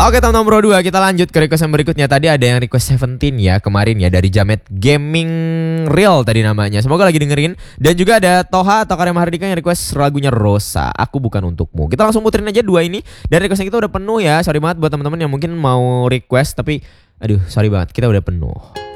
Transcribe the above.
Oke teman-teman Bro 2, kita lanjut ke request yang berikutnya. Tadi ada yang request Seventeen ya kemarin ya, dari Jamet Gaming Real tadi namanya. Semoga lagi dengerin. Dan juga ada Toha atau Karya Mahardika yang request lagunya Rosa, Aku Bukan Untukmu. Kita langsung muterin aja dua ini. Dan requestnya kita udah penuh ya. Sorry banget buat teman-teman yang mungkin mau request, tapi aduh sorry banget kita udah penuh.